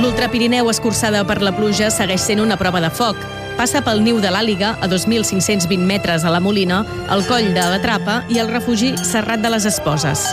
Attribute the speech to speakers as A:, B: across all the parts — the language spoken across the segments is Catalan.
A: L'Ultrapirineu escurçada per la pluja segueix sent una prova de foc. Passa pel niu de l'Àliga, a 2.520 metres a la Molina, el coll de la Trapa i el refugi Serrat de les Esposes.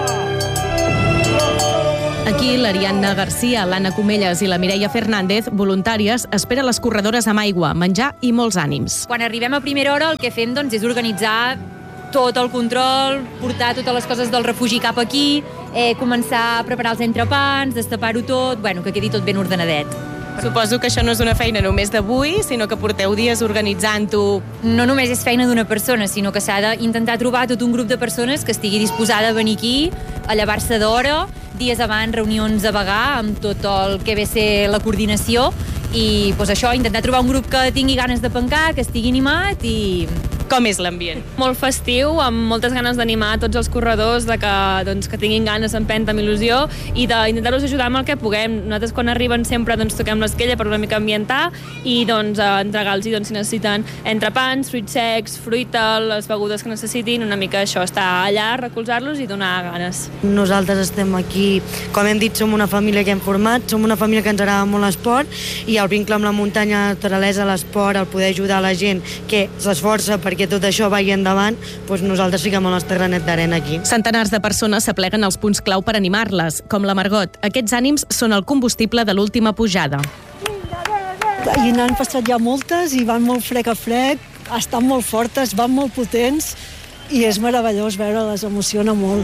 A: Aquí, l'Ariadna Garcia, l'Anna Comelles i la Mireia Fernández, voluntàries, esperen les corredores amb aigua, menjar i molts ànims.
B: Quan arribem a primera hora, el que fem és organitzar tot el control, portar totes les coses del refugi cap aquí, començar a preparar els entrepans, destapar-ho tot, que quedi tot ben ordenadet.
A: Suposo que això no és una feina només d'avui, sinó que porteu dies organitzant-ho.
B: No només és feina d'una persona, sinó que s'ha d'intentar trobar tot un grup de persones que estigui disposada a venir aquí, a llevar-se d'hora, dies abans, reunions a vagar, amb tot el que ve a ser la coordinació, i això, intentar trobar un grup que tingui ganes de pencar, que estigui animat i...
A: Com és l'ambient?
C: Molt festiu, amb moltes ganes d'animar tots els corredors, que tinguin ganes, empenta, amb il·lusió, i d'intentar-los ajudar amb el que puguem. Nosaltres, quan arriben, sempre toquem l'esquella per una mica ambientar i entregar-los, si necessiten entrepans, fruits secs, fruita, les begudes que necessitin, una mica això, estar allà, recolzar-los i donar ganes.
D: Nosaltres estem aquí, com hem dit, som una família que hem format, som una família que ens agrada molt l'esport, i el vincle amb la muntanya, la naturalesa, l'esport, el poder ajudar la gent que s'esforça perquè tot això vagi endavant, nosaltres fiquem el nostre granet d'arena aquí.
A: Centenars de persones s'apleguen als punts clau per animar-les, com la Margot. Aquests ànims són el combustible de l'última pujada.
E: I n'han passat ja moltes i van molt frec a frec, estan molt fortes, van molt potents i és meravellós veure-les, emociona molt.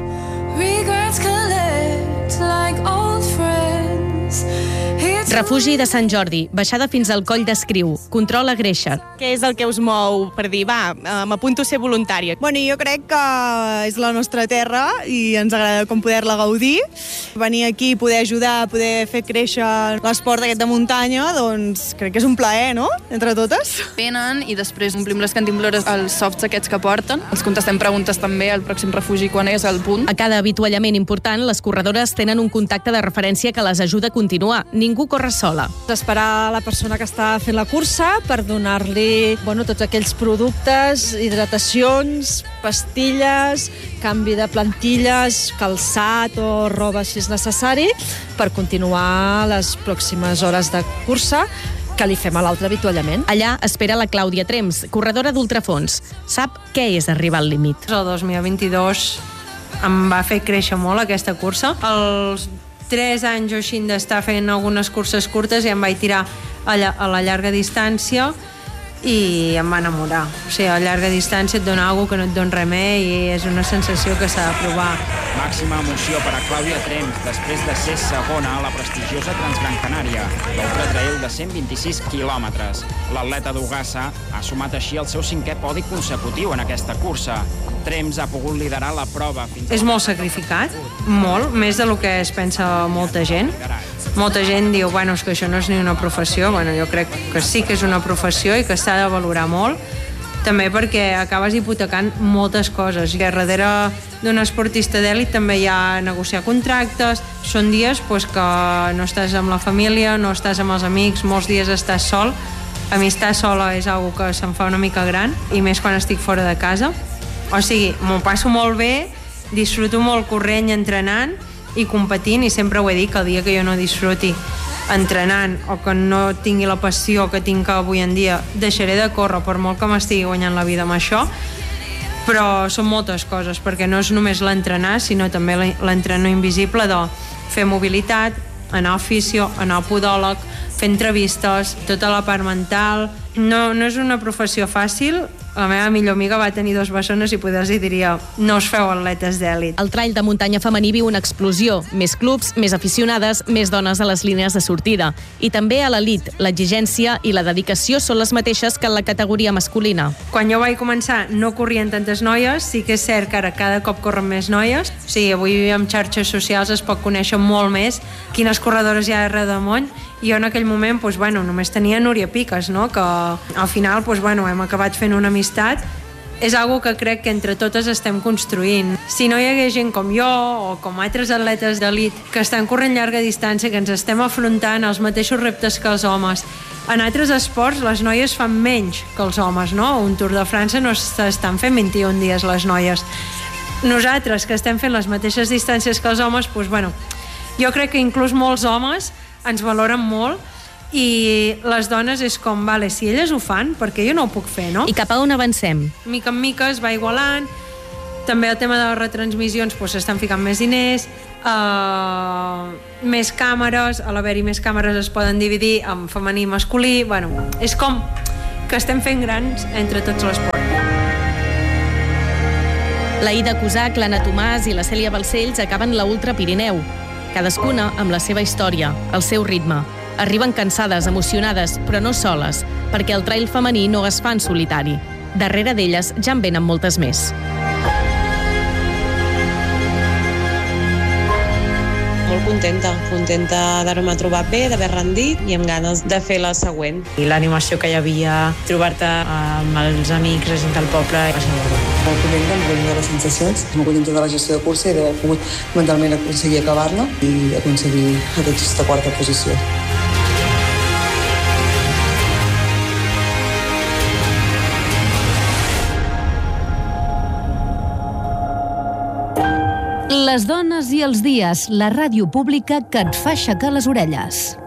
A: Refugi de Sant Jordi, baixada fins al coll d'Escriu, control a Greixa. Què és el que us mou per dir, m'apunto a ser voluntària?
F: Jo crec que és la nostra terra i ens agrada com poder-la gaudir. Venir aquí, poder ajudar, poder fer créixer l'esport aquest de muntanya, crec que és un plaer, no?, entre totes.
G: Venen i després omplim les cantimplores, els softs aquests que porten. Els contestem preguntes també al pròxim refugi quan és el punt.
A: A cada avituallament important, les corredores tenen un contacte de referència que les ajuda a continuar. Ningú corre sola.
E: Esperar la persona que està fent la cursa per donar-li tots aquells productes, hidratacions, pastilles, canvi de plantilles, calçat o roba si és necessari, per continuar les pròximes hores de cursa que li fem a l'altre avituallament.
A: Allà espera la Clàudia Trems, corredora d'ultrafons. Sap què és arribar al límit.
H: El 2022 em va fer créixer molt aquesta cursa. Els 3 anys o així d'estar fent algunes curses curtes i em vaig tirar a la llarga distància i em va enamorar. O sigui, a llarga distància et dona alguna cosa que no et dona res més i és una sensació que s'ha de provar.
I: Màxima emoció per a Clàudia Trems després de ser segona a la prestigiosa Transgran Canària, l'Ultra Trail de 126 quilòmetres. L'atleta d'Ugassa ha sumat així el seu 5è podi consecutiu en aquesta cursa. Trems ha pogut liderar la prova fins...
H: És molt sacrificat, molt, més del que es pensa molta gent. Molta gent diu, és que això no és ni una professió. Jo crec que sí que és una professió i que s'ha de valorar molt, també perquè acabes hipotecant moltes coses. I darrere d'un esportista d'èlit també hi ha negociar contractes, són dies que no estàs amb la família, no estàs amb els amics, molts dies estàs sol. A mi estar sola és una cosa que se'm fa una mica gran, i més quan estic fora de casa. O sigui, m'ho passo molt bé, disfruto molt corrent i entrenant i competint, i sempre ho he dit, que el dia que jo no disfruti entrenant o que no tingui la passió que tinc avui en dia, deixaré de córrer per molt que m'estigui guanyant la vida amb això. Però són moltes coses, perquè no és només l'entrenar, sinó també l'entrenor invisible de fer mobilitat, anar a oficio, anar a podòleg, fer entrevistes, tota la part mental. No és una professió fàcil. La meva millor amiga va tenir 2 bessones i potser els diria, no us feu atletes d'èlit.
A: El trail de muntanya femení viu una explosió. Més clubs, més aficionades, més dones a les línies de sortida. I també a l'elit, l'exigència i la dedicació són les mateixes que en la categoria masculina.
H: Quan jo vaig començar no corrien tantes noies, sí que és cert que ara cada cop corren més noies. O sigui, avui amb xarxes socials es pot conèixer molt més quines corredores hi ha arreu del món. I jo en aquell moment, només tenia Núria Piques, no? Que al final, hem acabat fent una amistat. És algo que crec que entre totes estem construint. Si no hi hagués gent com jo o com altres atletes d'elit que estan corrent llarga distància, que ens estem afrontant els mateixos reptes que els homes, en altres esports les noies fan menys que els homes, no? Un Tour de França no s'estan fent 21 dies les noies. Nosaltres, que estem fent les mateixes distàncies que els homes, jo crec que inclús molts homes ens valoren molt, i les dones és com, vale, si elles ho fan, perquè jo no ho puc fer, no?
A: I cap a on avancem?
H: Mica en mica es va igualant, també el tema de les retransmissions s'estan ficant més diners, més càmeres, a l'haver-hi més càmeres es poden dividir en femení i masculí, bueno, és com que estem fent grans entre tots l'esport.
A: L'Aida Cusac, l'Anna Tomàs i la Cèlia Balcells acaben la Ultra Pirineu, cadascuna amb la seva història, el seu ritme. Arriben cansades, emocionades, però no soles, perquè el trail femení no es fa en solitari. Darrere d'elles ja en venen moltes més.
J: Molt contenta d'haver-me trobat bé, d'haver rendit i amb ganes de fer la següent.
K: I l'animació que hi havia, trobar-te amb els amics, la gent del poble, va ser molt bé.
L: Molt contenta, amb de les sensacions, molt contenta de la gestió de cursa i d'haver pogut mentalment aconseguir acabar-la i aconseguir aquesta quarta posició.
M: Les dones i els dies, la ràdio pública que et fa aixecar les orelles.